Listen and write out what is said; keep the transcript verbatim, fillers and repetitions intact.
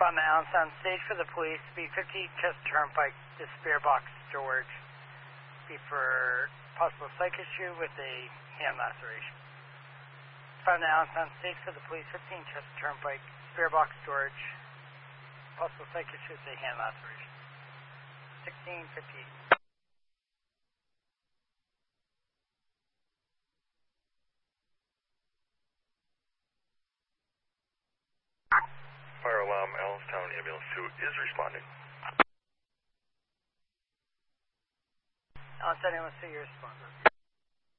On the Allenstown stage for the police, B fifty Chester Turnpike, the spare box storage. Be for possible psych issue with a hand laceration. Found the Allenstown stage for the police, fifteen Chester Turnpike, spare box storage. Possible psych issue with a hand laceration. sixteen fifty-eight. Fire alarm, Allenstown ambulance two is responding. Allenstown ambulance two, you're responding.